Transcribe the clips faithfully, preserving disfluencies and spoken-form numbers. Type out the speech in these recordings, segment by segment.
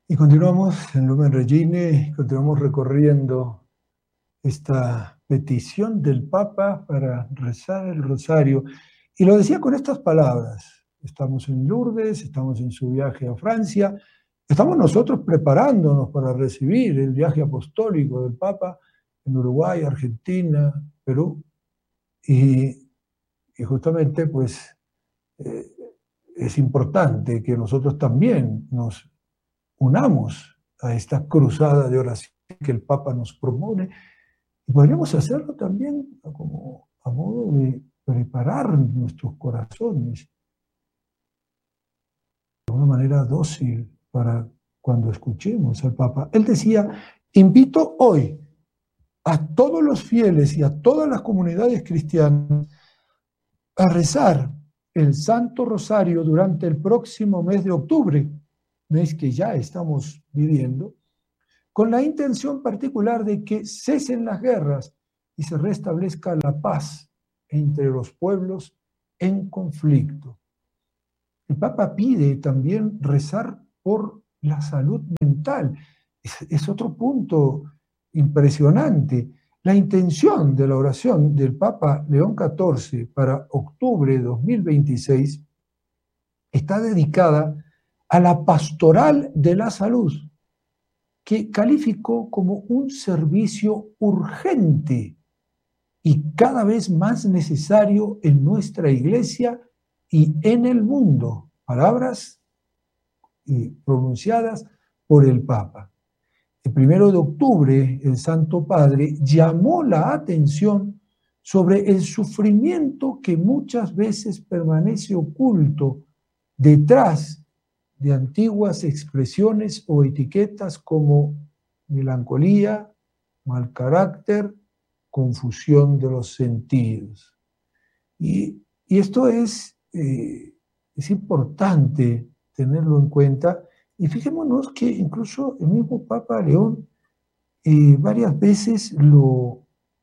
Y continuamos en Lumen Regine, continuamos recorriendo esta petición del Papa para rezar el rosario. Y lo decía con estas palabras: estamos en Lourdes, estamos en su viaje a Francia, estamos nosotros preparándonos para recibir el viaje apostólico del Papa en Uruguay, Argentina, Perú. Y, y justamente pues eh, es importante que nosotros también nos unamos a esta cruzada de oración que el Papa nos propone, y podríamos hacerlo también como a modo de preparar nuestros corazones de una manera dócil para cuando escuchemos al Papa. Él decía: invito hoy a todos los fieles y a todas las comunidades cristianas a rezar el Santo Rosario durante el próximo mes de octubre, mes que ya estamos viviendo, con la intención particular de que cesen las guerras y se restablezca la paz entre los pueblos en conflicto. El Papa pide también rezar por la salud mental. Es, es otro punto impresionante. La intención de la oración del Papa León catorce para octubre de dos mil veintiséis está dedicada a la pastoral de la salud, que calificó como un servicio urgente y cada vez más necesario en nuestra Iglesia y en el mundo. Palabras pronunciadas por el Papa. El primero de octubre, el Santo Padre llamó la atención sobre el sufrimiento que muchas veces permanece oculto detrás de antiguas expresiones o etiquetas como melancolía, mal carácter, confusión de los sentidos. Y, y esto es, eh, es importante tenerlo en cuenta. Y fijémonos que incluso el mismo Papa León eh, varias veces lo,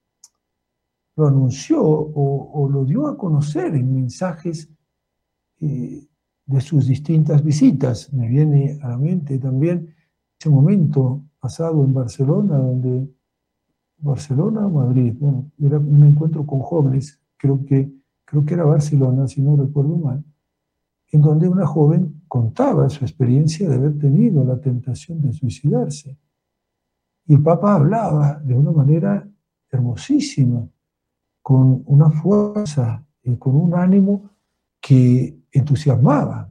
lo anunció o, o lo dio a conocer en mensajes eh, de sus distintas visitas. Me viene a la mente también ese momento pasado en Barcelona, donde Barcelona o Madrid, bueno, era un encuentro con jóvenes, creo que, creo que era Barcelona, si no recuerdo mal, en donde una joven contaba su experiencia de haber tenido la tentación de suicidarse. Y el Papa hablaba de una manera hermosísima, con una fuerza y con un ánimo que entusiasmaba.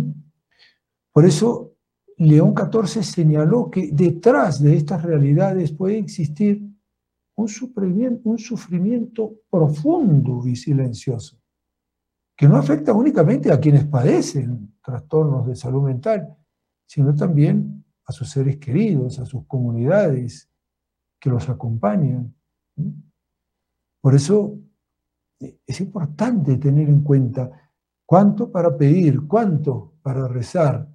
Por eso León catorce señaló que detrás de estas realidades puede existir un sufrimiento, un sufrimiento profundo y silencioso, que no afecta únicamente a quienes padecen trastornos de salud mental, sino también a sus seres queridos, a sus comunidades que los acompañan. Por eso es importante tener en cuenta cuánto para pedir, cuánto para rezar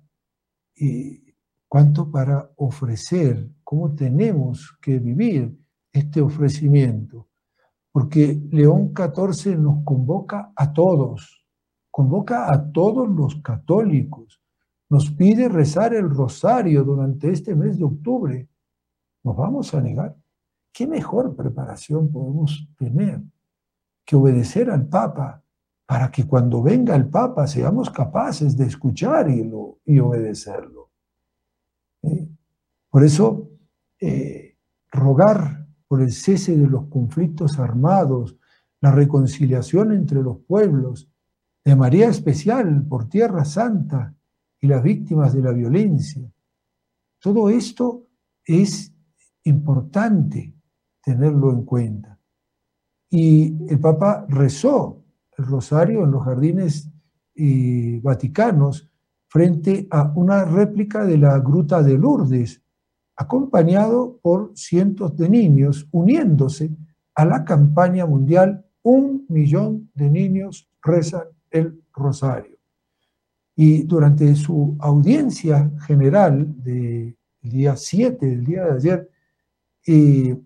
y cuánto para ofrecer, cómo tenemos que vivir este ofrecimiento. Porque León catorce nos convoca a todos, convoca a todos los católicos, nos pide rezar el rosario durante este mes de octubre. ¿Nos vamos a negar? ¿Qué mejor preparación podemos tener que obedecer al Papa para que cuando venga el Papa seamos capaces de escuchar y, lo, y obedecerlo? ¿Eh? Por eso, eh, rogar por el cese de los conflictos armados, la reconciliación entre los pueblos, de María especial por Tierra Santa y las víctimas de la violencia. Todo esto es importante tenerlo en cuenta. Y el Papa rezó el rosario en los jardines eh, vaticanos frente a una réplica de la Gruta de Lourdes, acompañado por cientos de niños, uniéndose a la campaña mundial Un millón de niños rezan el rosario. Y durante su audiencia general del día siete, del día de ayer, eh,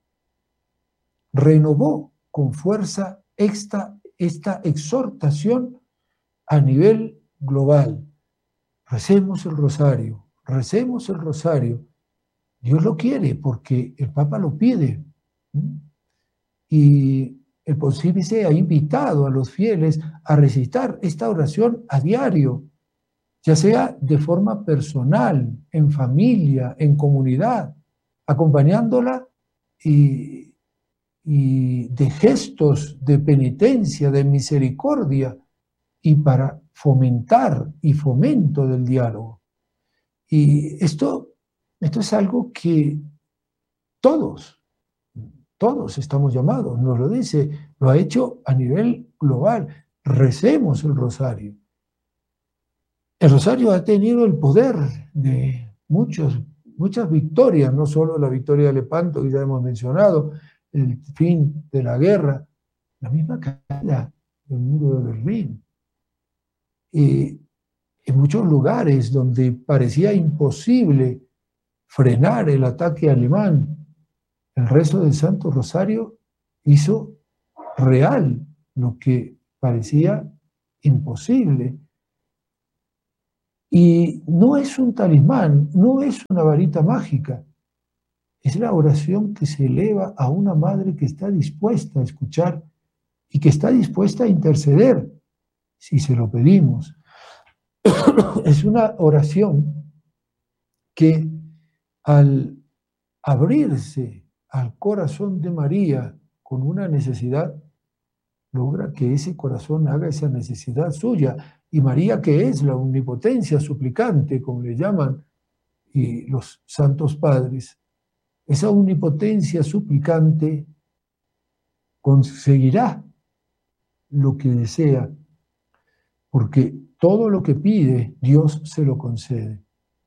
renovó con fuerza esta, esta exhortación a nivel global. Recemos el rosario, recemos el rosario. Dios lo quiere porque el Papa lo pide. Y el Pontífice ha invitado a los fieles a recitar esta oración a diario, ya sea de forma personal, en familia, en comunidad, acompañándola y, y de gestos de penitencia, de misericordia, y para fomentar y fomento del diálogo. Y esto, esto es algo que todos, todos estamos llamados, nos lo dice, lo ha hecho a nivel global. Recemos el rosario. El rosario ha tenido el poder de muchos, muchas victorias, no solo la victoria de Lepanto, que ya hemos mencionado, el fin de la guerra, la misma caída del muro de Berlín. Y en muchos lugares donde parecía imposible frenar el ataque alemán, el rezo del Santo Rosario hizo real lo que parecía imposible. Y no es un talismán, no es una varita mágica, es la oración que se eleva a una madre que está dispuesta a escuchar y que está dispuesta a interceder si se lo pedimos. Es una oración que al abrirse al corazón de María con una necesidad, logra que ese corazón haga esa necesidad suya. Y María, que es la omnipotencia suplicante, como le llaman y los santos padres, esa omnipotencia suplicante conseguirá lo que desea, porque todo lo que pide, Dios se lo concede.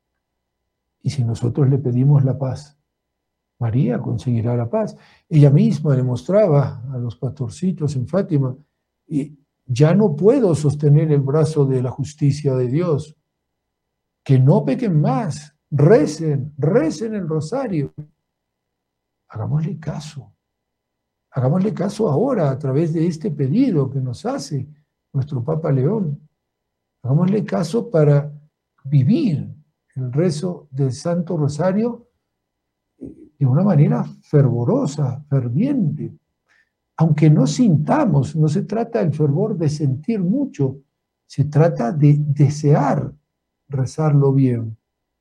Y si nosotros le pedimos la paz, María conseguirá la paz. Ella misma demostraba a los pastorcitos en Fátima, y ya no puedo sostener el brazo de la justicia de Dios. Que no pequen más, recen, recen el rosario. Hagámosle caso. Hagámosle caso ahora a través de este pedido que nos hace nuestro Papa León. Hagámosle caso para vivir el rezo del Santo Rosario de una manera fervorosa, ferviente. Aunque no sintamos, no se trata del fervor de sentir mucho, se trata de desear rezarlo bien.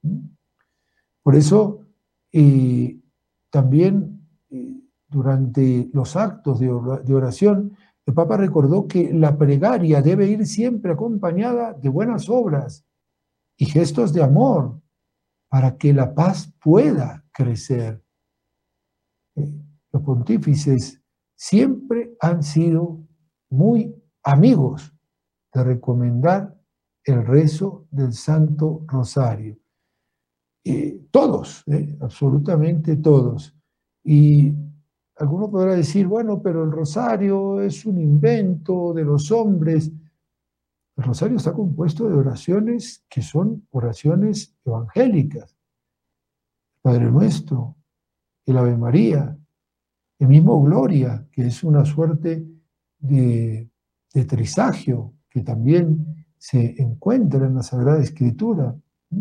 Por eso, eh, también eh, durante los actos de oración, el Papa recordó que la plegaria debe ir siempre acompañada de buenas obras y gestos de amor para que la paz pueda crecer. Los pontífices siempre han sido muy amigos de recomendar el rezo del Santo Rosario. Eh, todos, eh, absolutamente todos. Y alguno podrá decir, bueno, pero el rosario es un invento de los hombres. El rosario está compuesto de oraciones que son oraciones evangélicas. Padre Nuestro, el Ave María, el mismo Gloria, que es una suerte de, de trisagio que también se encuentra en la Sagrada Escritura.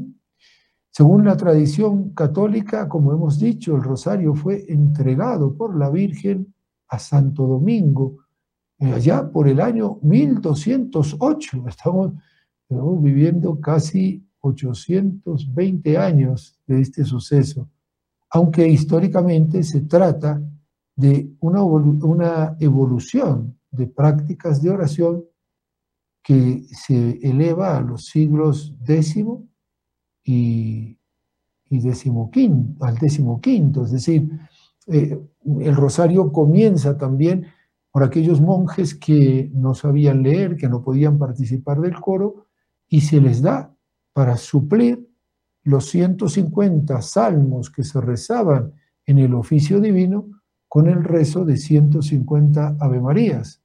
Según la tradición católica, como hemos dicho, el rosario fue entregado por la Virgen a Santo Domingo, eh, allá por el año mil doscientos ocho. Estamos, estamos viviendo casi ochocientos veinte años de este suceso, aunque históricamente se trata de una, una evolución de prácticas de oración que se eleva a los siglos décimo y, y decimoquinto, al decimoquinto, es decir, eh, el rosario comienza también por aquellos monjes que no sabían leer, que no podían participar del coro, y se les da para suplir los ciento cincuenta salmos que se rezaban en el oficio divino con el rezo de ciento cincuenta Ave Marías.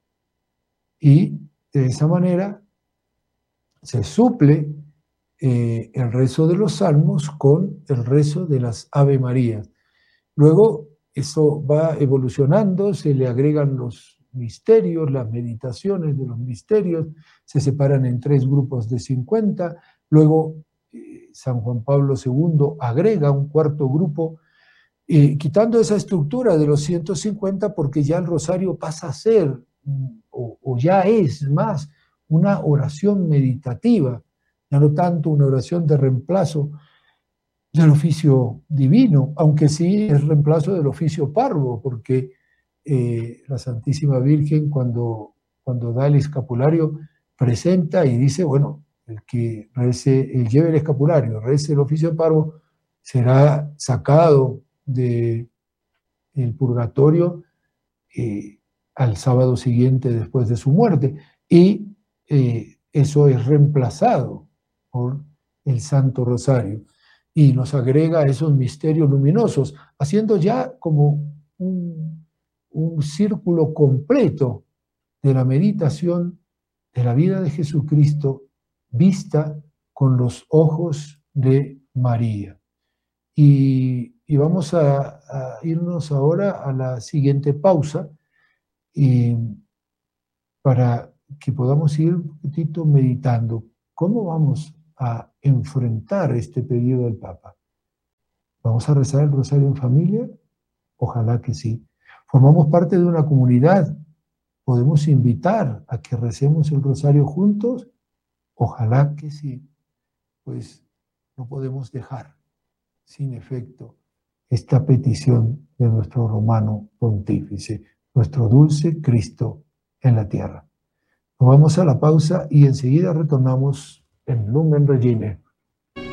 Y de esa manera se suple eh, el rezo de los salmos con el rezo de las Ave Marías. Luego eso va evolucionando, se le agregan los misterios, las meditaciones de los misterios, se separan en tres grupos de cincuenta, luego eh, San Juan Pablo segundo agrega un cuarto grupo, eh, quitando esa estructura de los ciento cincuenta, porque ya el rosario pasa a ser, o, o ya es más, una oración meditativa, ya no tanto una oración de reemplazo del oficio divino, aunque sí es reemplazo del oficio parvo, porque eh, la Santísima Virgen cuando, cuando da el escapulario presenta y dice, bueno, el que rece, el lleve el escapulario, rece el oficio parvo, será sacado del purgatorio eh, al sábado siguiente después de su muerte, y eh, eso es reemplazado por el Santo Rosario, y nos agrega esos misterios luminosos, haciendo ya como un, un círculo completo de la meditación de la vida de Jesucristo vista con los ojos de María. Y, y vamos a, a irnos ahora a la siguiente pausa, y para que podamos ir un poquitito meditando cómo vamos a enfrentar este pedido del Papa. ¿Vamos a rezar el rosario en familia? Ojalá que sí. ¿Formamos parte de una comunidad? ¿Podemos invitar a que recemos el rosario juntos? Ojalá que sí. Pues no podemos dejar sin efecto esta petición de nuestro romano pontífice, nuestro dulce Cristo en la tierra. Nos vamos a la pausa y enseguida retornamos en Lumen Regine.